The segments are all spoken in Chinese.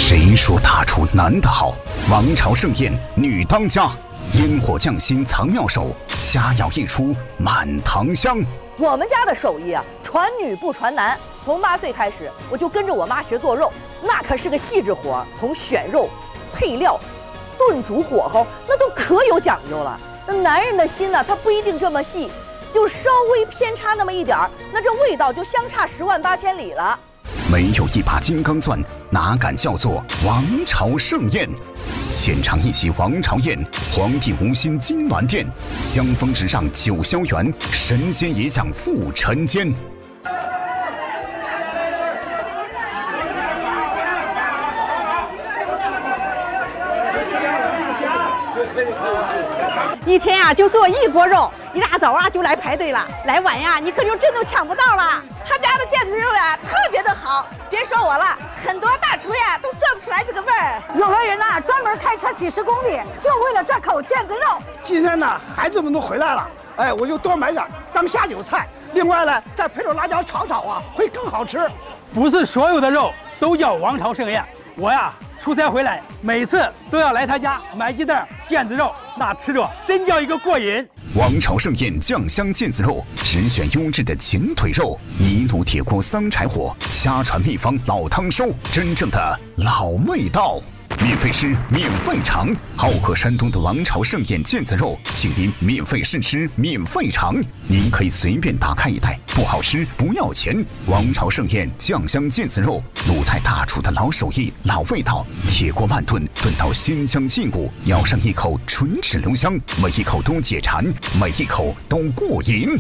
谁说大厨男的好？王朝盛宴女当家，烟火匠心藏妙手，佳肴一出满堂香。 我们家的手艺啊，传女不传男。从8岁开始，我就跟着我妈学做肉，那可是个细致活，从选肉、配料、炖煮火候，那都可有讲究了。那男人的心呢，他不一定这么细，就稍微偏差那么一点儿，那这味道就相差10万8千里了。 没有一把金刚钻，哪敢叫做王朝盛宴？现场一席王朝宴，皇帝无心金銮殿，香风直上九霄园，神仙也想赴尘间。 一天啊就做1锅肉，一大早啊就来排队了，来晚呀你可就真都抢不到了。他家的腱子肉呀特别的好，别说我了，很多大厨呀都做不出来这个味儿。 有的人呐专门开车几10公里，就为了这口腱子肉。 今天呢孩子们都回来了，哎，我就多买点当下酒菜。另外呢，再配着辣椒炒炒啊，会更好吃。 不是所有的肉都叫王朝盛宴，我呀出差回来，每次都要来他家买几袋腱子肉，那吃着真叫一个过瘾。 王朝盛宴酱香腱子肉，只选优质的前腿肉，泥炉铁锅桑柴火，瞎传秘方老汤收，真正的老味道。免费吃，免费尝，好客山东的王朝盛宴腱子肉，请您免费试吃，免费尝。您可以随便打开一袋，不好吃不要钱。王朝盛宴酱香腱子肉，鲁菜大厨的老手艺、老味道，铁锅慢炖，炖到鲜香劲骨，咬上一口唇齿留香，每一口都解馋，每一口都过瘾。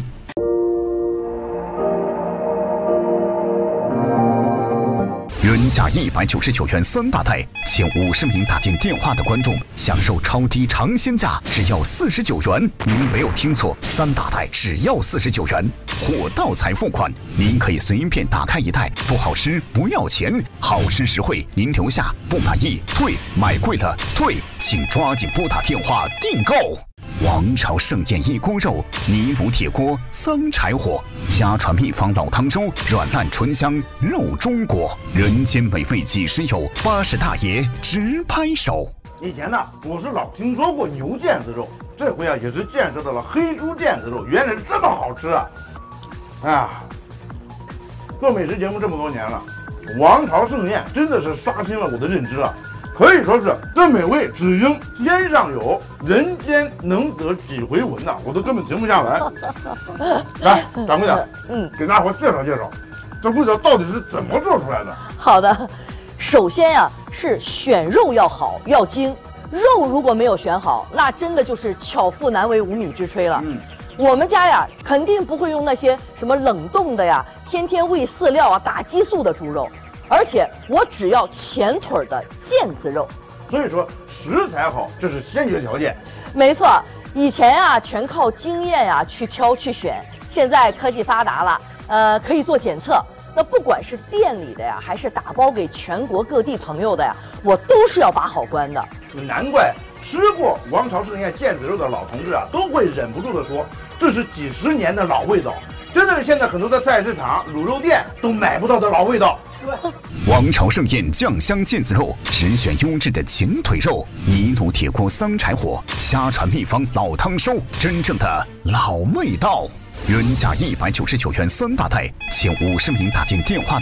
原价199元3大袋，前50名打进电话的观众享受超低尝鲜价，只要49元。您没有听错，3大袋只要49元，货到才付款。您可以随便打开一袋，不好吃不要钱，好吃实惠。您留下，不满意退，买贵了退，请抓紧拨打电话订购。王朝盛宴1锅肉，泥炉铁锅桑柴火，家传秘方老汤粥，软烂醇香肉中国，人间美味几时有？80大爷直拍手。 以前呢，我是老听说过牛腱子肉，这回啊也是见识到了黑猪腱子肉，原来是这么好吃啊！哎呀，做美食节目这么多年了，王朝盛宴真的是刷新了我的认知啊！可以说是这美味只应天上有，人间能得几回闻呐，我都根本停不下来。来，掌柜的，给大伙介绍介绍，这味道到底是怎么做出来的？ 好的，首先呀是选肉要好要精，肉如果没有选好，那真的就是巧妇难为无米之炊了。我们家呀肯定不会用那些什么冷冻的呀，天天喂饲料啊、打激素的猪肉。而且我只要前腿的腱子肉， 所以说食材好，这是先决条件。 没错，以前啊全靠经验呀去挑去选，现在科技发达了，可以做检测。那不管是店里的呀，还是打包给全国各地朋友的呀，我都是要把好关的。 难怪吃过王朝盛宴腱子肉的老同志啊，都会忍不住的说，这是几10年的老味道。真的是现在很多的菜市场、卤肉店都买不到的老味道。 王朝盛宴酱香腱子肉，只选优质的前腿肉，泥炉铁锅桑柴火，瞎传秘方老汤收，真正的老味道。原价199元3大袋，前50名打进电话